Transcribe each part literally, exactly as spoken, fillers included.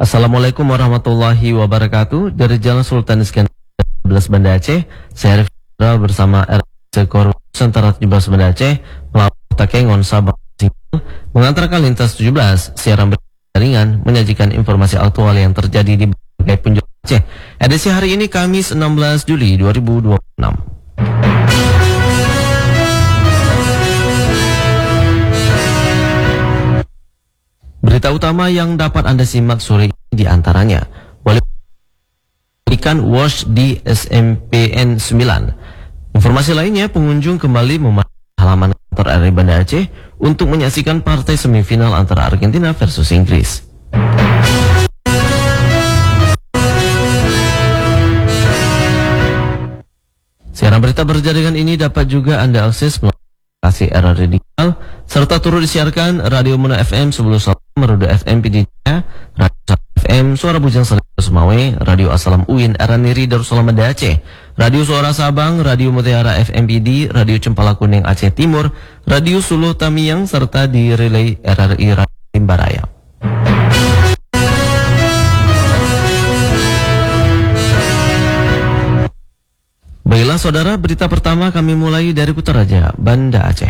Assalamualaikum warahmatullahi wabarakatuh. Dari Jalan Sultan Iskandar tujuh belas Banda Aceh, saya Rifdra bersama R C Korps Sentara tujuh belas Banda Aceh melaporkan Takengon Sabang mengantarkan lintas tujuh belas siaran berjaringan menyajikan informasi aktual yang terjadi di berbagai penjuru Aceh. Edisi hari ini Kamis enam belas Juli dua ribu dua puluh enam. Berita utama yang dapat Anda simak sore ini diantaranya Wali ikan wash di S M P N sembilan. Informasi lainnya, pengunjung kembali memasuki halaman kantor R R I Banda Aceh untuk menyaksikan partai semifinal antara Argentina versus Inggris. Siaran berita berjaringan ini dapat juga Anda akses melalui aplikasi R R I Digital, serta turut disiarkan Radio Muna F M sepuluh satu, Meruda F M P D Jaya, Radio F M Suara Bujang Selatan Semawe, Radio Asalam U I N Eraniri Darussalam Banda Aceh, Radio Suara Sabang, Radio Mutiara F M P D, Radio Cempala Kuning Aceh Timur, Radio Suluh Tamiang, serta di relay R R I Radio Timbaraya. Baiklah saudara, berita pertama kami mulai dari Kutaraja, Banda Aceh.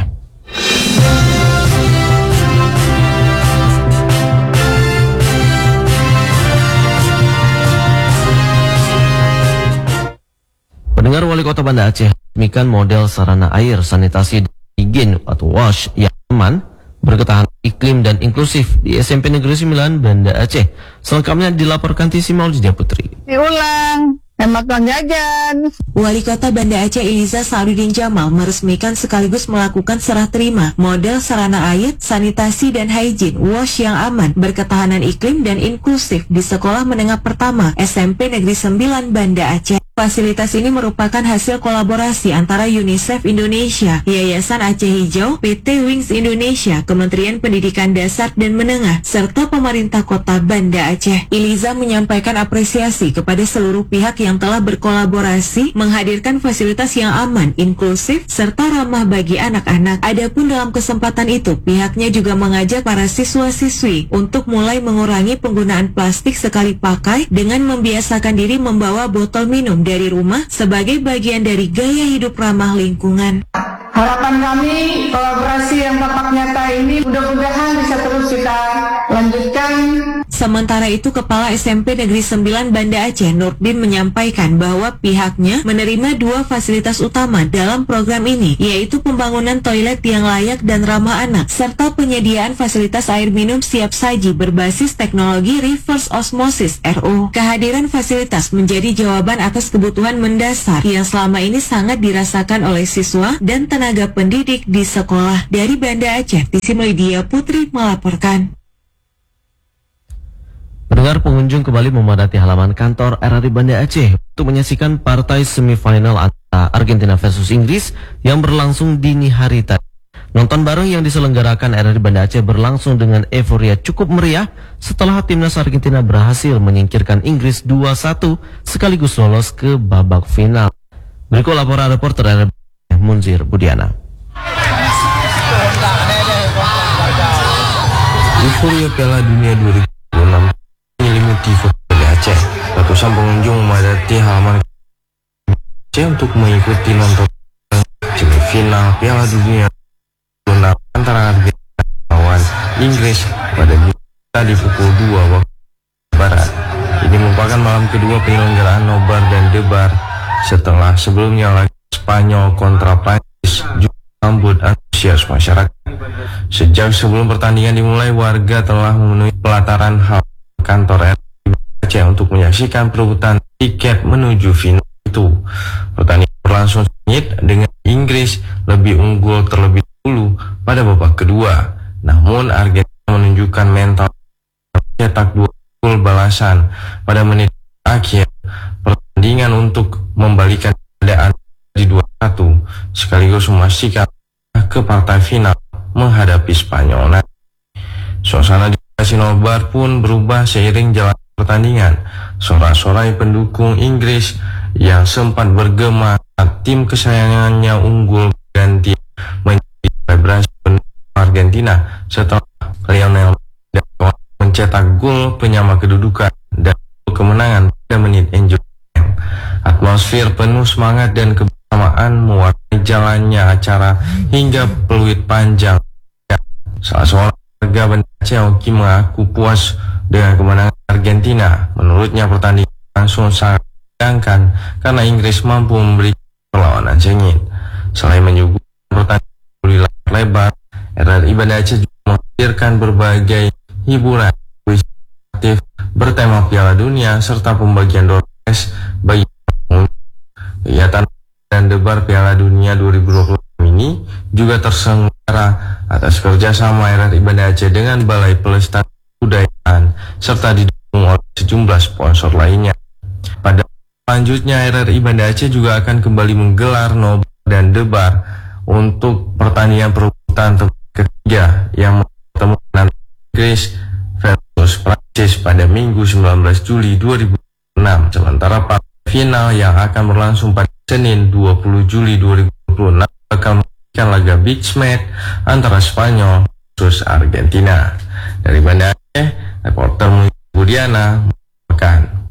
Pendengar, Wali Kota Banda Aceh resmikan model sarana air sanitasi dan higien atau wash yang aman, berketahanan iklim dan inklusif di S M P Negeri sembilan Banda Aceh. Selengkapnya dilaporkan Tisi Maulidia Putri. Diulang. Makan jajan. Wali Kota Banda Aceh Iliza Sa'adudin Jamal meresmikan sekaligus melakukan serah terima model sarana air, sanitasi dan hygiene wash yang aman, berketahanan iklim dan inklusif di Sekolah Menengah Pertama S M P Negeri sembilan Banda Aceh. Fasilitas ini merupakan hasil kolaborasi antara UNICEF Indonesia, Yayasan Aceh Hijau, P T Wings Indonesia, Kementerian Pendidikan Dasar dan Menengah, serta pemerintah kota Banda Aceh. Iliza menyampaikan apresiasi kepada seluruh pihak yang telah berkolaborasi menghadirkan fasilitas yang aman, inklusif, serta ramah bagi anak-anak. Adapun dalam kesempatan itu, pihaknya juga mengajak para siswa-siswi untuk mulai mengurangi penggunaan plastik sekali pakai dengan membiasakan diri membawa botol minum dari rumah sebagai bagian dari gaya hidup ramah lingkungan. Harapan kami kolaborasi yang tampak nyata ini mudah-mudahan bisa terus kita lanjutkan. Sementara itu, Kepala S M P Negeri sembilan Banda Aceh Nurdin menyampaikan bahwa pihaknya menerima dua fasilitas utama dalam program ini, yaitu pembangunan toilet yang layak dan ramah anak, serta penyediaan fasilitas air minum siap saji berbasis teknologi reverse osmosis R O. Kehadiran fasilitas menjadi jawaban atas kebutuhan mendasar yang selama ini sangat dirasakan oleh siswa dan tenaga pendidik di sekolah. Dari Banda Aceh, Tisi Maulidia Putri melaporkan. Pendengar, pengunjung kembali memadati halaman kantor R R I Banda Aceh untuk menyaksikan partai semifinal antara Argentina versus Inggris yang berlangsung dini hari tadi. Nonton bareng yang diselenggarakan R R I Banda Aceh berlangsung dengan euforia cukup meriah setelah timnas Argentina berhasil menyingkirkan Inggris dua satu sekaligus lolos ke babak final. Berikut laporan reporter R R I Munzir Budiana. Euforia Piala Dunia dua ribu dua puluh enam menyelimuti Banda Aceh. Ratusan pengunjung memadati halaman Aceh untuk mengikuti nonton semifinal Piala Dunia antara Argentina lawan Inggris pada minggu tadi pukul dua waktu barat. Ini merupakan malam kedua penyelenggaraan nobar dan debar setelah sebelumnya laga Spanyol kontra Prancis juga menyambut antusias masyarakat. Sejak sebelum pertandingan dimulai, warga telah memenuhi pelataran hal kantor R R I Aceh untuk menyaksikan perebutan tiket menuju final itu. Pertandingan berlangsung sengit dengan Inggris lebih unggul terlebih dahulu pada babak kedua. Namun Argentina menunjukkan mental cetak dua gol balasan pada menit akhir pertandingan untuk membalikan keadaan di dua satu sekaligus memastikan ke partai final menghadapi Spanyol. Suasana di Kasino Bar pun berubah seiring jalan pertandingan. Sorak-sorai pendukung Inggris yang sempat bergema saat tim kesayangannya unggul ganti menjadi vibrasi pendukung Argentina setelah Lionel mencetak gol penyama kedudukan dan gol kemenangan pada menit injury time. Atmosfer penuh semangat dan kebersamaan mewarnai jalannya acara hingga peluit panjang. Salah seorang warga Banda Aceh, Oki, mengaku puas dengan kemenangan Argentina. Menurutnya pertandingan langsung sangat menyenangkan karena Inggris mampu memberi perlawanan sengit. Selain menyuguhkan pertandingan di layar lebar, R R I Banda Aceh juga menghadirkan berbagai hiburan aktif bertema Piala Dunia serta pembagian door prize bagi pengunjung. Kegiatan dan debar Piala Dunia dua ribu dua puluh enam ini juga terselenggara atas kerjasama R R I Banda Aceh dengan Balai Pelestarian Kebudayaan serta didukung oleh sejumlah sponsor lainnya. Pada selanjutnya, R R I Banda Aceh juga akan kembali menggelar nobar dan debar untuk pertandingan perebutan ketiga yang mempertemukan Inggris versus Prancis pada Minggu sembilan belas Juli dua ribu enam. Sementara partai final yang akan berlangsung pada Senin dua puluh Juli dua ribu dua puluh enam akan memberikan laga big match antara Spanyol versus Argentina. Dari Banda Aceh, reporter Budiana melaporkan.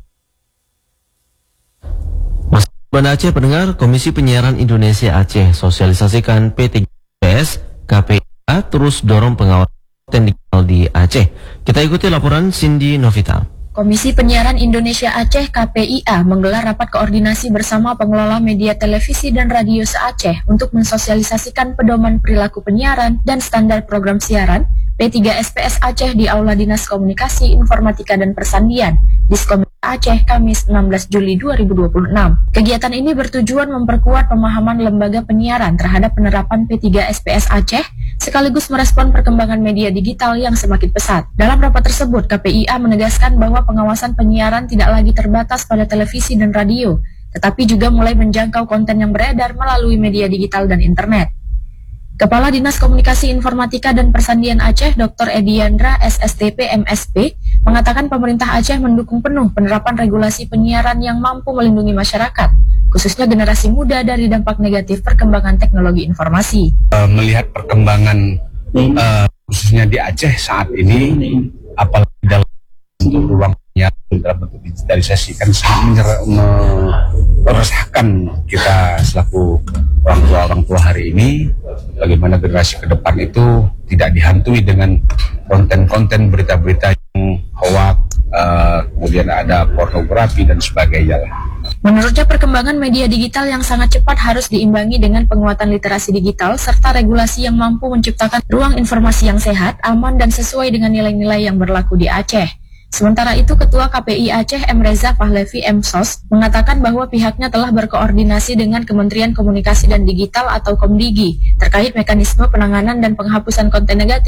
Banda Aceh pendengar, Komisi Penyiaran Indonesia Aceh sosialisasikan P tiga S P S K P I A terus dorong pengawasan konten digital di Aceh. Kita ikuti laporan Cindy Novita. Komisi Penyiaran Indonesia Aceh K P I A menggelar rapat koordinasi bersama pengelola media televisi dan radio se-Aceh untuk mensosialisasikan pedoman perilaku penyiaran dan standar program siaran P tiga S P S Aceh di Aula Dinas Komunikasi, Informatika dan Persandian, Diskom Aceh, Kamis enam belas Juli dua ribu dua puluh enam. Kegiatan ini bertujuan memperkuat pemahaman lembaga penyiaran terhadap penerapan P tiga S P S Aceh, sekaligus merespon perkembangan media digital yang semakin pesat. Dalam rapat tersebut, K P I A menegaskan bahwa pengawasan penyiaran tidak lagi terbatas pada televisi dan radio, tetapi juga mulai menjangkau konten yang beredar melalui media digital dan internet. Kepala Dinas Komunikasi, Informatika dan Persandian Aceh, Doktor Ediandra S S T P M S P, mengatakan pemerintah Aceh mendukung penuh penerapan regulasi penyiaran yang mampu melindungi masyarakat, khususnya generasi muda dari dampak negatif perkembangan teknologi informasi. Uh, melihat perkembangan uh, khususnya di Aceh saat ini, apalagi dalam bentuk ruang penyiaran dalam bentuk digitalisasi, kan sangat meresahkan kita selaku orang tua orang tua hari ini. Bagaimana generasi ke depan itu tidak dihantui dengan konten-konten berita-berita yang hoak, uh, kemudian ada pornografi dan sebagainya. Menurutnya, perkembangan media digital yang sangat cepat harus diimbangi dengan penguatan literasi digital serta regulasi yang mampu menciptakan ruang informasi yang sehat, aman, dan sesuai dengan nilai-nilai yang berlaku di Aceh. Sementara itu, Ketua K P I Aceh M. Reza Pahlevi M Sos mengatakan bahwa pihaknya telah berkoordinasi dengan Kementerian Komunikasi dan Digital atau Komdigi terkait mekanisme penanganan dan penghapusan konten negatif